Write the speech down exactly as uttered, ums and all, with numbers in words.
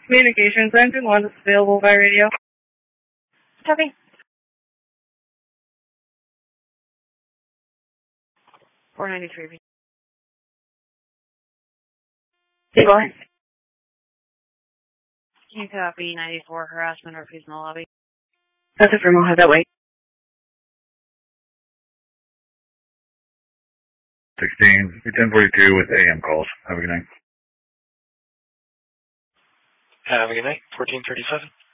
Communications, engine one is available by radio. Copy. four ninety-three. Go ahead. Can you copy ninety-four harassment or please in the lobby? That's it for me. We'll have that wait. sixteen, ten forty-two with A M calls. Have a good night. Have a good night. fourteen thirty-seven.